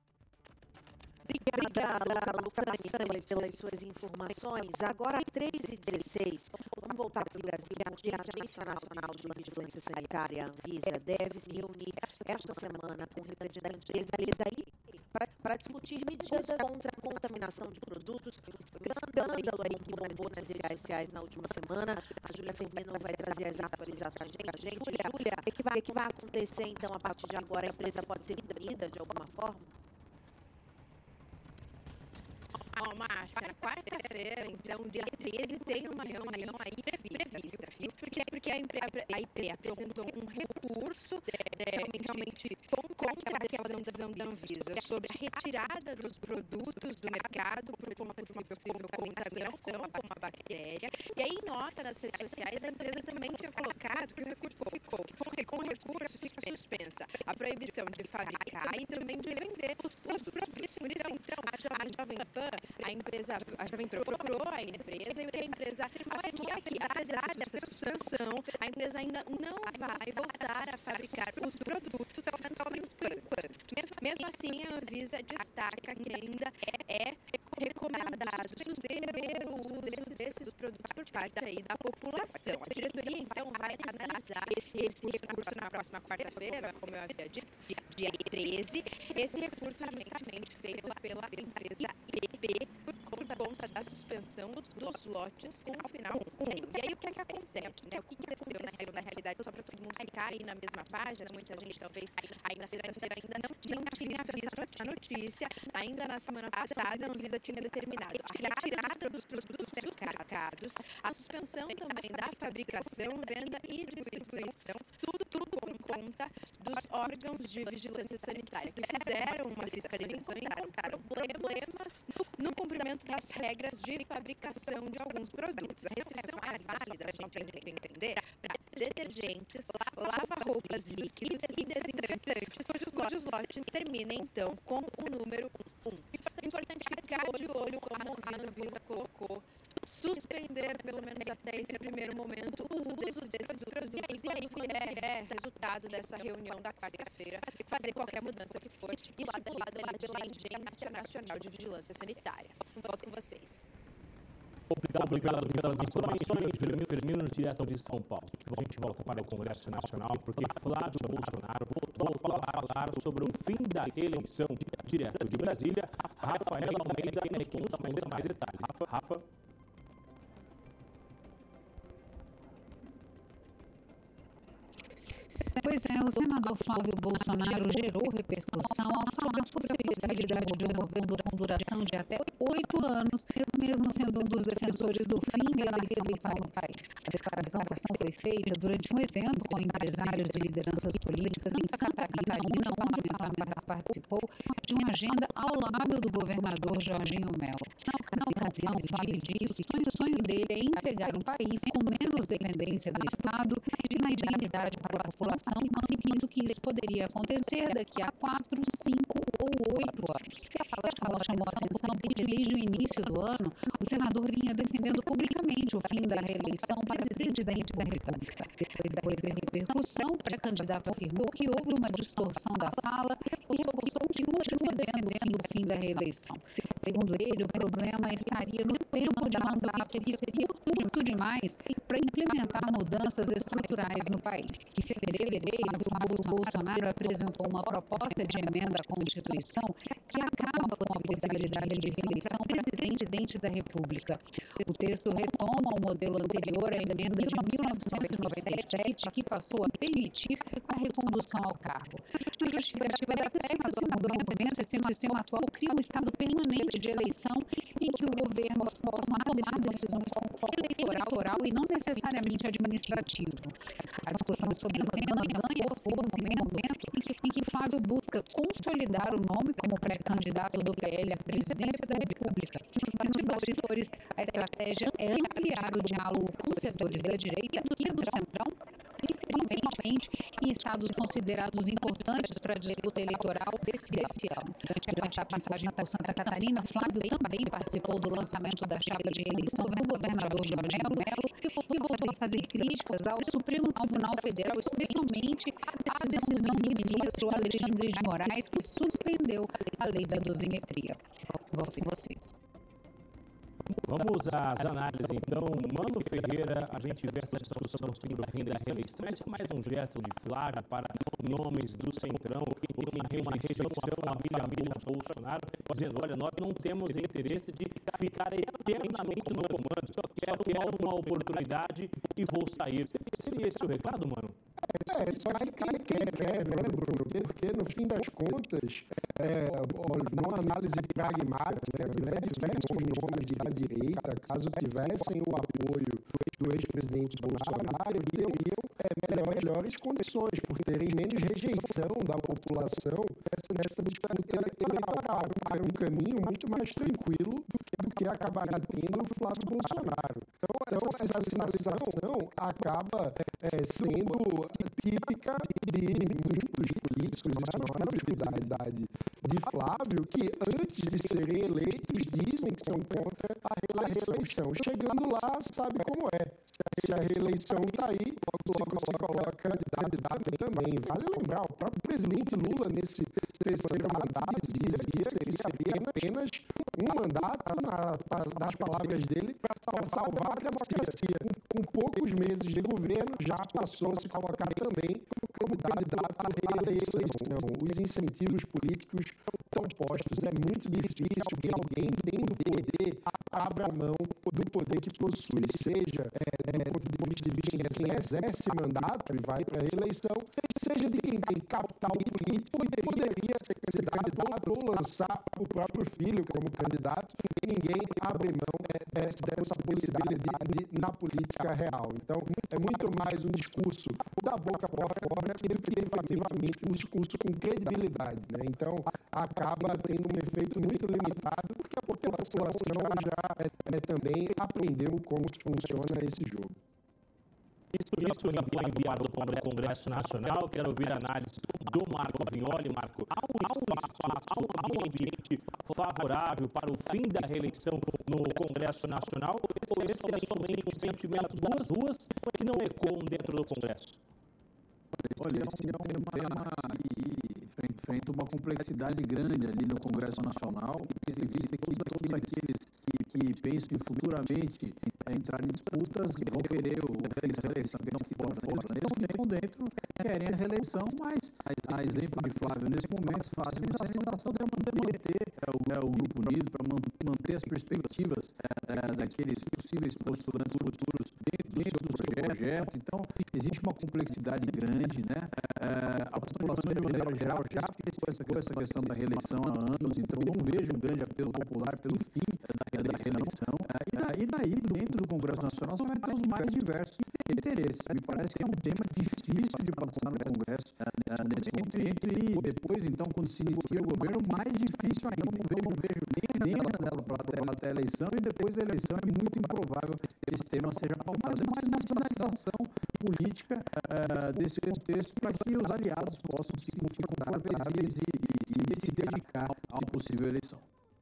Obrigada, Luciane, pelas suas informações. Agora, 3h16, vamos voltar para o Brasil, porque a Agência Nacional de Vigilância Sanitária, a Anvisa, deve se reunir esta semana com representantes aí para discutir medidas contra a contaminação de produtos. O escândalo aí que bombou nas redes sociais na última semana. A Júlia Firmino vai trazer as atualizações para a gente. Júlia, o que vai acontecer, então, a partir de agora? A empresa pode ser punida de alguma forma? Márcia, quarta-feira, então, dia 13, tem uma reunião aí prevista. Isso porque a IP apresentou um recurso realmente contra a decisão da Anvisa sobre a retirada dos produtos do mercado por uma possível contaminação com uma bactéria. E aí, em nota nas redes sociais, a empresa também tinha colocado que o recurso ficou, com o recurso fica suspensa a proibição de fabricar e também de vender os produtos. Por isso, então, a Jovem Pan, a Jovem Pan procurou a empresa, e o que a empresa afirmou é que, apesar dessa suspensão, a empresa ainda não vai voltar a fabricar os produtos, pelo menos por enquanto. Mesmo assim, a Anvisa destaca que ainda é recomendado suspender o uso desses produtos por parte aí da população. A diretoria, então, vai analisar esse recurso na próxima quarta-feira, como eu havia dito, dia 13. Esse recurso é justamente feito pela empresa IP por conta da suspensão dos lotes com o final 1. E aí, o que acontece, né? O que aconteceu na realidade, só para todo mundo ficar aí na mesma página, muita gente talvez aí na sexta-feira ainda não tinha visto essa notícia. Ainda na semana passada, a Anvisa tinha determinado a retirada dos produtos mercados, a suspensão também da fabricação, venda e distribuição, tudo por conta dos órgãos de vigilância sanitária, que fizeram uma fiscalização e encontraram problemas no cumprimento das regras de fabricação de alguns produtos. A restrição é válida, a gente tem que entender, para detergentes, lava-roupas líquidos e desinfetantes, cujos lotes terminem, então, com o número 1. Importante ficar de olho, como a Anvisa colocou, suspender, pelo menos até esse primeiro momento, o uso desses produtos. E aí, o que é resultado dessa reunião da quarta-feira, fazer qualquer mudança que for, estipulada ali pela Agência Nacional de Vigilância Sanitária. Volto com vocês. Obrigado pelas informações, Firmino, direto de São Paulo. A gente volta para o Congresso Nacional, porque Flávio Bolsonaro voltou a falar sobre o fim da eleição. Direto de Brasília, Rafael Almeida nos conta mais detalhes. Rafa. Pois é, o senador Flávio Bolsonaro gerou repercussão ao falar sobre a possibilidade de um governo com duração de até 8 anos, mesmo sendo um dos defensores do fim da eleição no país. A declaração foi feita durante um evento com empresários e lideranças políticas em Santa Catarina, onde o parlamentar participou de uma agenda ao lado do governador Jorginho Melo. Na ocasião, Flávio disse que o sonho dele é entregar um país com menos dependência do Estado e de mais dignidade para a população, manifestando que isso poderia acontecer daqui a 4, 5 ou 8 anos. A fala chamou a atenção porque desde o início do ano, o senador vinha defendendo publicamente o fim da reeleição para presidente da República. Depois da repercussão, o pré-candidato afirmou que houve uma distorção da fala e continua defendendo o fim da reeleição. Segundo ele, o problema estaria no tempo de mandato, que seria curto demais para implementar mudanças estruturais no país. Em fevereiro, Flávio Bolsonaro apresentou uma proposta de emenda à Constituição que acaba com a possibilidade de reeleição presidente da República. O texto retoma o modelo anterior à emenda de 1997, que passou a permitir a recondução ao cargo. Na justificativa da PEC, o sistema atual cria um estado permanente de eleição em que o governo possa tomar decisões com foco eleitoral e não necessariamente administrativo. A discussão sobre o tema ganha força no momento em que Flávio busca consolidar o nome como pré-candidato do PL à presidência da República. Nos bastidores, a estratégia é ampliar o diálogo com setores da direita e do centrão principalmente em estados considerados importantes para a disputa eleitoral desse ano. Durante a passagem por Santa Catarina, Flávio também participou do lançamento da chapa de eleição do governador Jorginho Melo e voltou a fazer críticas ao Supremo Tribunal Federal, especialmente à decisão do ministro Alexandre de Moraes, que suspendeu a lei da dosimetria. Vocês. Vamos às análises, então. Mano Ferreira, a gente vê essa discussão sobre o fim da reeleição, mas é mais um gesto de Flávio para nomes do Centrão, em uma rejeição a William Bolsonaro, dizendo, olha, nós não temos interesse de ficar eternamente no comando, só quero uma oportunidade e vou sair. Seria esse o recado, Mano? Só que quer, né, Bruno? Porque, no fim das contas, numa análise pragmática, né, diversos nomes da direita, caso tivessem o apoio do ex-presidente Bolsonaro, teriam melhores condições, por terem menos rejeição da população nessa disputa eleitoral. É um caminho muito mais tranquilo do que acabará tendo o Flávio Bolsonaro. Então essa sinalização acaba sendo típica de muitos políticos, não é novidade de Flávio, que antes de serem eleitos dizem que são contra a reeleição. Chegando lá, sabe como é. Se a reeleição está aí, logo se coloca candidato também. Vale lembrar, o próprio presidente Lula, nesse terceiro mandato, dizia que queria apenas um mandato, nas palavras dele, para salvar a democracia. Com poucos meses de governo, já passou a se colocar também como candidato à reeleição. Os incentivos políticos estão postos. É muito difícil que alguém, tendo poder, abra mão do poder que possui, seja do ponto de vista de quem exerce mandato e vai para a reeleição, seja de quem tem capital político e poderia ser candidato ou lançar o próprio filho como candidato. Ninguém abre mão dessa possibilidade na política real. Então, é muito mais um discurso da boca para fora do que efetivamente um discurso com credibilidade, né? Então, acaba tendo um efeito muito limitado, porque a população já também aprendeu como funciona esse jogo. Isso já foi enviado para o Congresso Nacional. Quero ouvir a análise do Marco Vignoli. Marco, há um ambiente favorável para o fim da reeleição no Congresso Nacional, ou esse é somente um sentimento das ruas que não ecoam dentro do Congresso? Olha, esse é um tema que enfrenta uma complexidade grande ali no Congresso Nacional, porque existe que todos aqueles que pensam que futuramente entrar em disputas vão querer a reeleição fora, mesmo dentro querem a reeleição, mas a exemplo de Flávio, nesse momento, faz uma sinalização de manter o grupo unido, para manter as perspectivas daqueles possíveis postulantes futuros dentro do seu projeto. Então, existe uma complexidade grande, né? A população, de maneira geral, já criticou essa questão da reeleição há anos, então não vejo um grande apelo popular pelo fim da reeleição. E daí, dentro do Congresso Nacional, vai ter os mais diversos interesses. Me parece que é um tema difícil de passar no Congresso. Depois, então, quando se inicia o governo, mais difícil ainda. Não vejo nem na janela para a eleição, e depois da eleição é muito improvável que esse tema seja pautado. Mas uma sinalização política desse contexto para que os aliados possam se configurar e se dedicar a uma possível eleição.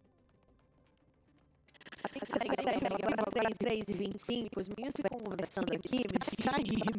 Agora 3h25, os meninos ficam conversando aqui, me distraindo.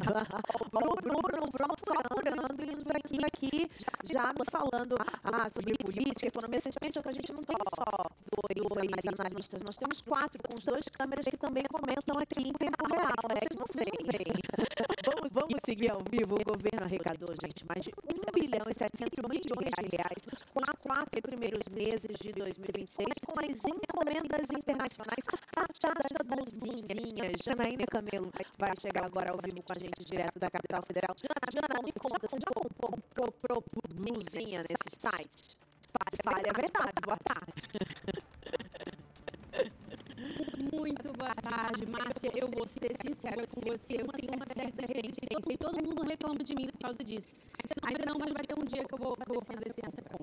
Bruno aqui já me falando sobre política, economia. Vocês pensam que a gente não tem só dois analistas, nós temos 4 com os 2 câmeras que também comentam aqui em tempo real, né? Vocês não veem. Vamos seguir ao vivo. O governo arrecadou, gente, mais de 1,7 bilhões de reais com os 4 primeiros meses de 2026, com as encomendas internacionais taxadas das luzinhas. Janaína Camelo vai chegar agora ao vivo com a gente direto da capital federal. Jana, me conta, você já comprou blusinha nesses sites? Fale a verdade. Boa tarde. Muito boa tarde, Márcia. Eu vou ser sincera com você. Eu tenho uma certa resistência e todo mundo reclama de mim por causa disso. Ainda não, mas vai ter um dia que eu vou fazer essa compra.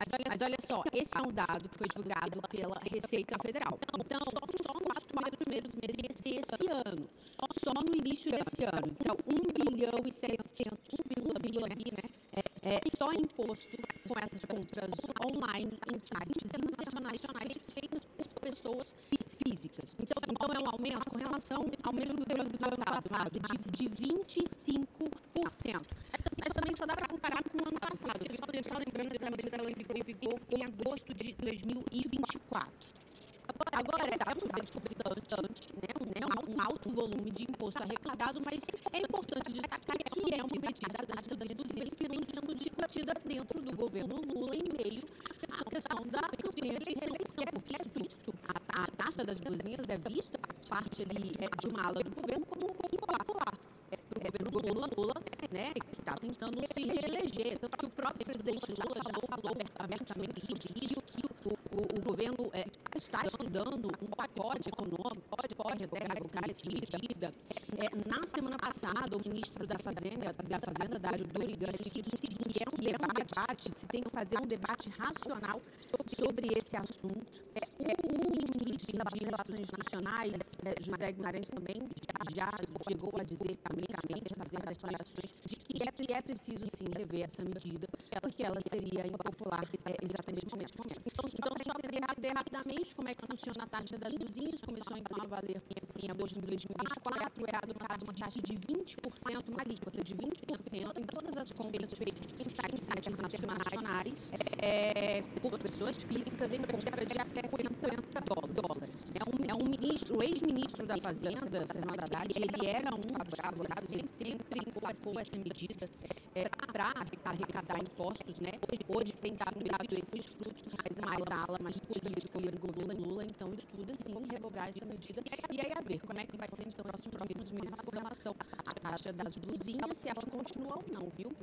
Mas olha só, esse é um dado que foi divulgado pela Receita Federal. Então, só nos 4 primeiros meses desse ano, só no início desse ano. Então, 1 bilhão e 700, 1 bilhão aqui, né? Só imposto com essas compras online em sites internacionais feitas por pessoas físicas. Então é um aumento com relação ao mesmo período do ano passado de 25%. Mas também só dá para comparar com o ano passado. Eu estou lembrando que essa medida ela entrou em vigor em agosto de 2024. Agora é um dado exorbitante, né? Um alto volume de imposto arrecadado, mas é importante destacar que é uma medida das Unidos que vem sendo discutida dentro do governo Lula em meio à questão da campanha de reeleição, porque a taxa das blusinhas é vista por parte ali de uma ala do governo como um pouco impopular. O governo Lula, né, que está tentando se reeleger, tanto que o próprio presidente Lula já falou abertamente que o governo está estudando um pacote econômico, pode até revogar essa medida. Na semana passada, o ministro da Fazenda, Dário Doriga, disse que é um debate, se tem que fazer um debate racional sobre esse assunto. O ministro de Relações Institucionais, José Guimarães, também já chegou a dizer publicamente, fazendo as declarações, de que é preciso sim rever essa medida, porque ela seria impopular exatamente nesse momento. Então só para entender rapidamente como é que funciona a taxa das blusinhas, começou então a valer em agosto de 2024, é uma taxa de 20%, uma alíquota de 20% em todas as compras feitas em sites internacionais por pessoas físicas em compra de até $50. O ex-ministro da Fazenda, Fernando Haddad, ele era um dos favoráveis, ele sempre empurrou essa medida para arrecadar impostos, né? Hoje tem dado esses frutos, mais a ala mais política do governo Lula, então estuda sim revogar essa medida. E aí a ver como é que vai ser então nos próximos meses com relação à taxa das blusinhas, se ela continua ou não, viu?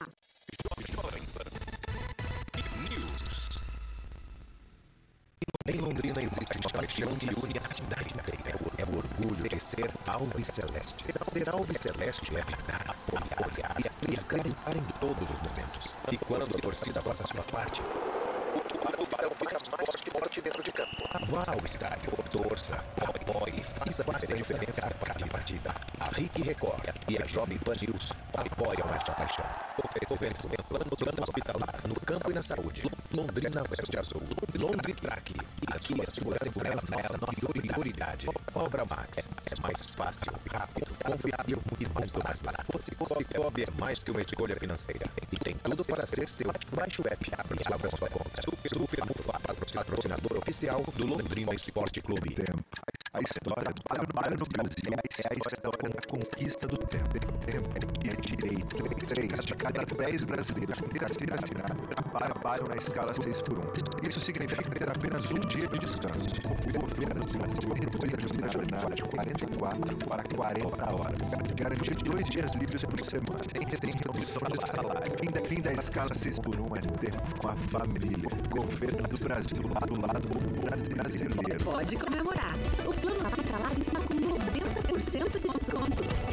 Em Londrina existe uma paixão que une a cidade inteira. É o orgulho de ser Alves Celeste. Ser Alves Celeste é virar, apoiar e acreditar em todos os momentos. E quando a torcida faz a sua parte, o Tubarão fica mais forte dentro de campo. Vá ao estádio, torça, apoie, faça a diferença a cada partida. A RIC Record e a Jovem Pan News apoiam essa paixão. Oferecendo plano hospitalar no campo e na saúde. Londrina Veste Azul. Londritrack. Aqui a segurança é a nossa prioridade. Obra Max. É mais fácil, rápido, confiável e muito mais barato. Cicobi é mais que uma escolha financeira. E tem tudo para ser seu. Baixe o app, abra sua conta. Super Mufa, patrocinador oficial do Londrina Esporte Clube. A história do trabalho no Brasil é a história da conquista do tempo. Tempo é direito. 3 de cada 10 brasileiros com carteira assinada trabalham na escala 6x1. Isso significa ter apenas um dia de descanso. O governo reduz a jornada de 44 para 40 horas. Garantir 2 dias livres por semana, sem redução de salário. Fim da escala 6x1 é tempo com a família. Governo do Brasil, do lado do brasileiro. Pode comemorar. O plano hospitalar está com 90% de desconto.